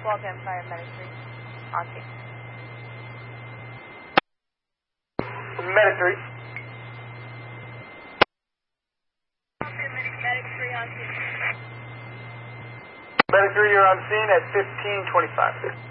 Welcome, Fire Medic 3. On scene. Medic 3. Medic 3 on scene. Medic 3, you're on scene at 1525.